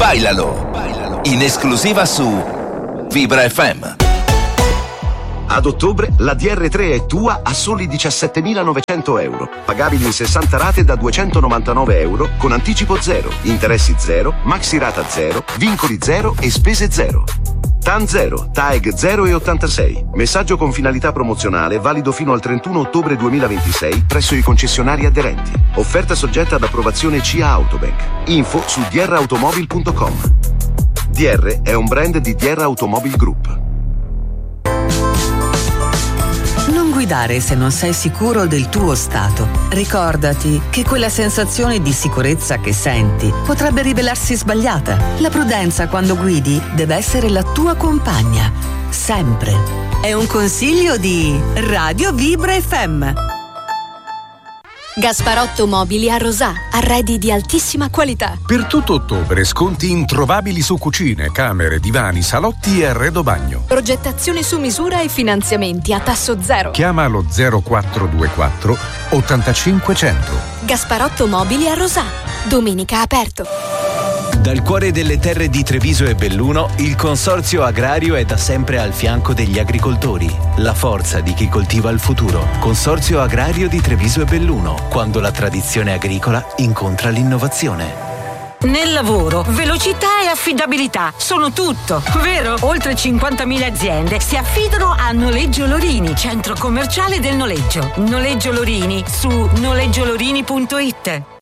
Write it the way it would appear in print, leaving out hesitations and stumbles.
Bailalo, in esclusiva su Vibra FM. Ad ottobre la DR3 è tua a soli 17.900 euro, pagabili in 60 rate da 299 euro con anticipo zero, interessi zero, maxi rata zero, vincoli zero e spese zero. TAN 0, TAEG 0,86. Messaggio con finalità promozionale valido fino al 31 ottobre 2026 presso i concessionari aderenti. Offerta soggetta ad approvazione CIA Autobank. Info su drautomobil.com. DR è un brand di DR Automobile Group. Non guidare se non sei sicuro del tuo stato. Ricordati che quella sensazione di sicurezza che senti potrebbe rivelarsi sbagliata. La prudenza quando guidi deve essere la tua compagna. Sempre. È un consiglio di Radio Vibra FM. Gasparotto Mobili a Rosà, arredi di altissima qualità. Per tutto ottobre sconti introvabili su cucine, camere, divani, salotti e arredo bagno. Progettazione su misura e finanziamenti a tasso zero. Chiama lo 0424 8500. Gasparotto Mobili a Rosà, domenica aperto. Dal cuore delle terre di Treviso e Belluno, il Consorzio Agrario è da sempre al fianco degli agricoltori. La forza di chi coltiva il futuro. Consorzio Agrario di Treviso e Belluno, quando la tradizione agricola incontra l'innovazione. Nel lavoro, velocità e affidabilità sono tutto, vero? Oltre 50.000 aziende si affidano a Noleggio Lorini, centro commerciale del noleggio. Noleggio Lorini su noleggiolorini.it.